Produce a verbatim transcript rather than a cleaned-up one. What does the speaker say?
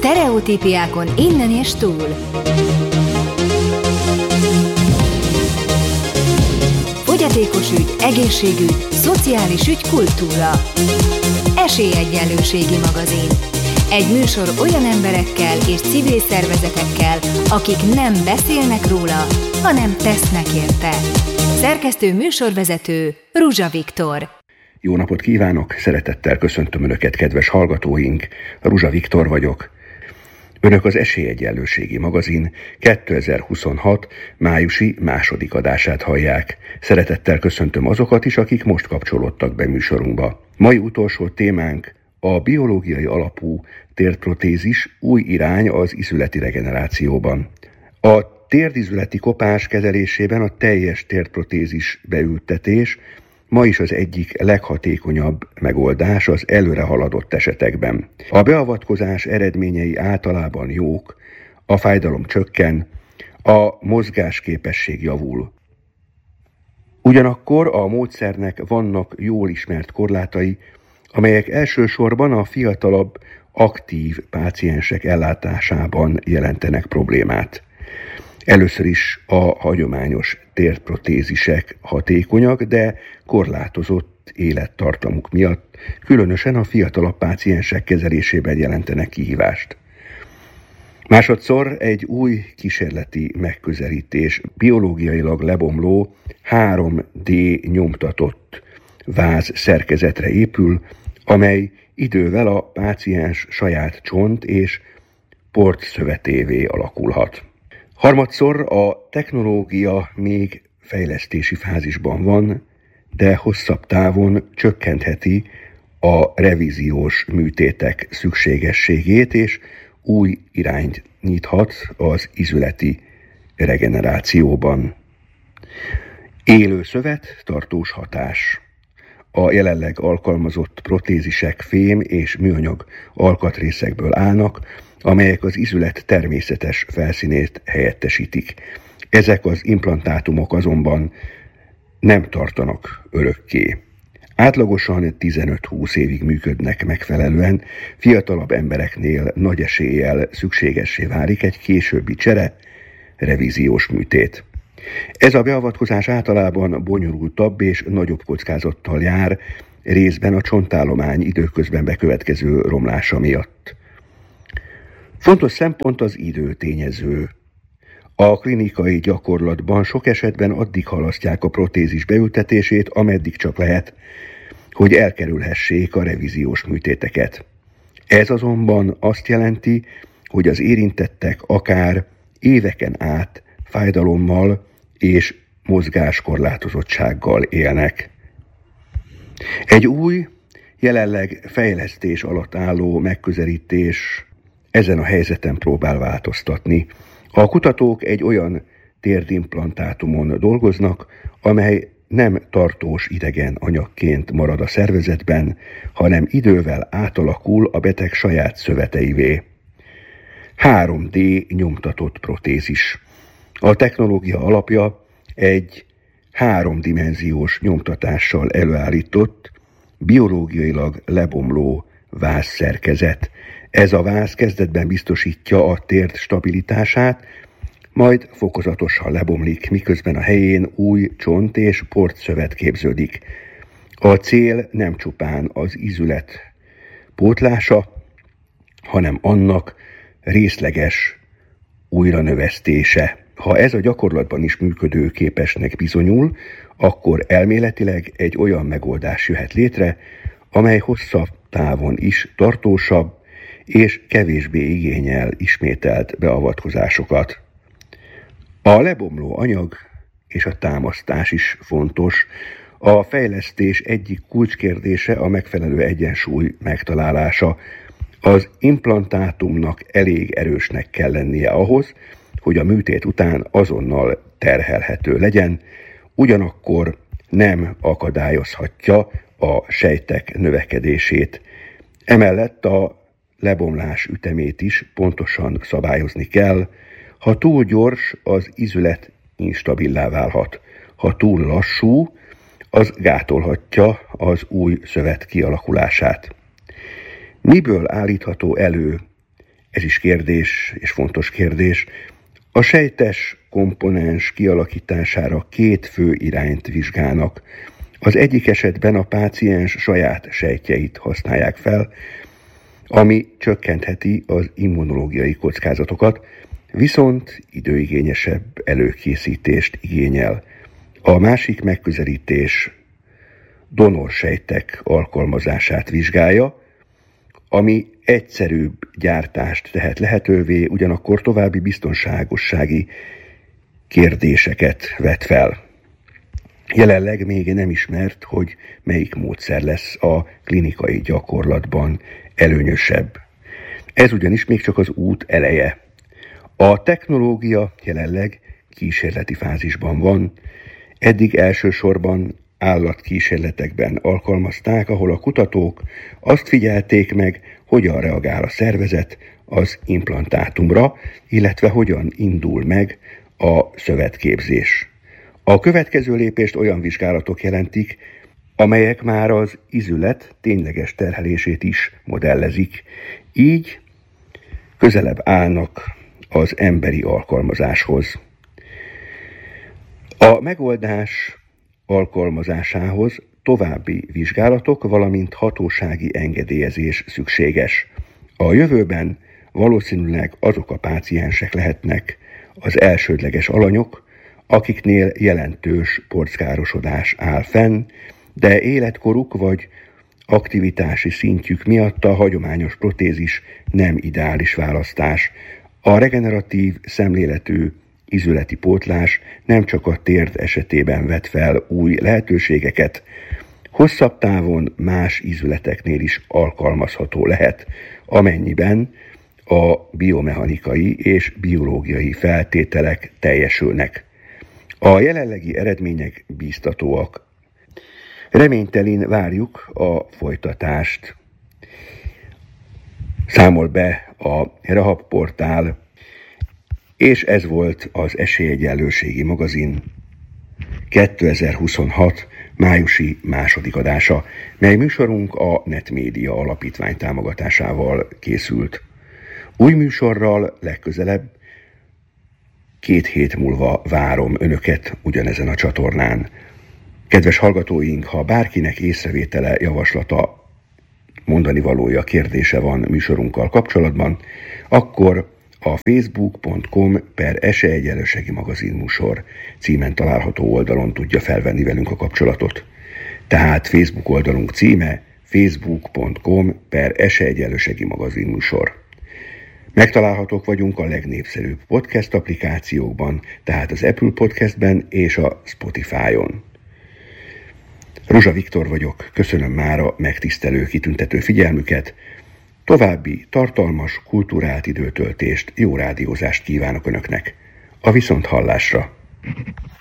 Sztereotípiákon innen és túl. Fogyatékos ügy, egészségügy, szociális ügy, kultúra. Esélyegyenlőségi magazin. Egy műsor olyan emberekkel és civil szervezetekkel, akik nem beszélnek róla, hanem tesznek érte. Szerkesztő műsorvezető Ruzsa Viktor. Jó napot kívánok, szeretettel köszöntöm Önöket, kedves hallgatóink, Ruzsa Viktor vagyok. Önök az Esélyegyenlőségi magazin kétezer-huszonhat májusi második adását hallják. Szeretettel köszöntöm azokat is, akik most kapcsolódtak be műsorunkba. Mai utolsó témánk a biológiai alapú térprotézis, új irány az izületi regenerációban. A térdizületi kopás kezelésében a teljes térprotézis beültetés ma is az egyik leghatékonyabb megoldás az előre haladott esetekben. A beavatkozás eredményei általában jók, a fájdalom csökken, a mozgásképesség javul. Ugyanakkor a módszernek vannak jól ismert korlátai, amelyek elsősorban a fiatalabb, aktív páciensek ellátásában jelentenek problémát. Először is a hagyományos térprotézisek hatékonyak, de korlátozott élettartamuk miatt, különösen a fiatalabb páciensek kezelésében jelentenek kihívást. Másodszor egy új kísérleti megközelítés, biológiailag lebomló három dé nyomtatott váz szerkezetre épül, amely idővel a páciens saját csont és porcszövetévé alakulhat. Harmadszor a technológia még fejlesztési fázisban van, de hosszabb távon csökkentheti a revíziós műtétek szükségességét, és új irányt nyithat az izületi regenerációban. Élő szövet, tartós hatás. A jelenleg alkalmazott protézisek fém és műanyag alkatrészekből állnak, amelyek az izület természetes felszínét helyettesítik. Ezek az implantátumok azonban nem tartanak örökké. Átlagosan tizenöt-húsz évig működnek megfelelően, fiatalabb embereknél nagy eséllyel szükségessé válik egy későbbi csere, revíziós műtét. Ez a beavatkozás általában bonyolultabb és nagyobb kockázattal jár, részben a csontállomány időközben bekövetkező romlása miatt. Fontos szempont az időtényező. A klinikai gyakorlatban sok esetben addig halasztják a protézis beültetését, ameddig csak lehet, hogy elkerülhessék a revíziós műtéteket. Ez azonban azt jelenti, hogy az érintettek akár éveken át fájdalommal és mozgáskorlátozottsággal élnek. Egy új, jelenleg fejlesztés alatt álló megközelítés ezen a helyzeten próbál változtatni. A kutatók egy olyan térdimplantátumon dolgoznak, amely nem tartós idegen anyagként marad a szervezetben, hanem idővel átalakul a beteg saját szöveteivé. három dé nyomtatott protézis. A technológia alapja egy háromdimenziós nyomtatással előállított, biológiailag lebomló vázszerkezet. Ez a váz kezdetben biztosítja a térd stabilitását, majd fokozatosan lebomlik, miközben a helyén új csont és porcszövet képződik. A cél nem csupán az izület pótlása, hanem annak részleges újranövesztése. Ha ez a gyakorlatban is működőképesnek bizonyul, akkor elméletileg egy olyan megoldás jöhet létre, amely hosszabb távon is tartósabb és kevésbé igényel ismételt beavatkozásokat. A lebomló anyag és a támasztás is fontos. A fejlesztés egyik kulcskérdése a megfelelő egyensúly megtalálása. Az implantátumnak elég erősnek kell lennie ahhoz, hogy a műtét után azonnal terhelhető legyen, ugyanakkor nem akadályozhatja a sejtek növekedését. Emellett a lebomlás ütemét is pontosan szabályozni kell. Ha túl gyors, az izület instabilá válhat. Ha túl lassú, az gátolhatja az új szövet kialakulását. Miből állítható elő ez is kérdés, és fontos kérdés, a sejtes komponens kialakítására két fő irányt vizsgálnak. Az egyik esetben a páciens saját sejtjeit használják fel, ami csökkentheti az immunológiai kockázatokat, viszont időigényesebb előkészítést igényel. A másik megközelítés donorsejtek alkalmazását vizsgálja, ami egyszerűbb gyártást tehet lehetővé, ugyanakkor további biztonságossági kérdéseket vet fel. Jelenleg még nem ismert, hogy melyik módszer lesz a klinikai gyakorlatban előnyösebb. Ez ugyanis még csak az út eleje. A technológia jelenleg kísérleti fázisban van, eddig elsősorban állatkísérletekben alkalmazták, ahol a kutatók azt figyelték meg, hogyan reagál a szervezet az implantátumra, illetve hogyan indul meg a szövetképzés. A következő lépést olyan vizsgálatok jelentik, amelyek már az izület tényleges terhelését is modellezik. Így közelebb állnak az emberi alkalmazáshoz. A megoldás alkalmazásához további vizsgálatok, valamint hatósági engedélyezés szükséges. A jövőben valószínűleg azok a páciensek lehetnek az elsődleges alanyok, akiknél jelentős porckárosodás áll fenn, de életkoruk vagy aktivitási szintjük miatt a hagyományos protézis nem ideális választás. A regeneratív szemléletű izületi pótlás nem csak a térd esetében vet fel új lehetőségeket, hosszabb távon más izületeknél is alkalmazható lehet, amennyiben a biomechanikai és biológiai feltételek teljesülnek. A jelenlegi eredmények bíztatóak. Reménytelin várjuk a folytatást. Számol be a Rehab portál, és ez volt az Esélyegyenlőségi magazin kétezer-huszonhat májusi második adása, mely műsorunk a Netmédia Alapítvány támogatásával készült. Új műsorral legközelebb két hét múlva várom önöket ugyanezen a csatornán. Kedves hallgatóink, ha bárkinek észrevétele, javaslata, mondani valója, kérdése van műsorunkkal kapcsolatban, akkor a facebook pont com per Esélyegyenlőségi magazin műsor címen található oldalon tudja felvenni velünk a kapcsolatot. Tehát Facebook oldalunk címe facebook pont com per Esélyegyenlőségi magazin műsor. Megtalálhatók vagyunk a legnépszerűbb podcast applikációkban, tehát az Apple Podcastben és a Spotify-on. Ruzsa Viktor vagyok, köszönöm mára megtisztelő, kitüntető figyelmüket, további tartalmas, kulturált időtöltést, jó rádiózást kívánok önöknek. A viszonthallásra!